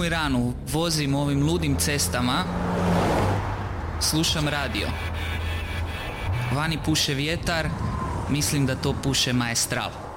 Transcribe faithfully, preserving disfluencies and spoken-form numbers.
cijeli dan vozim ovim ludim cestama, slušam radio. Vani puše vjetar, mislim da to puše Maestral.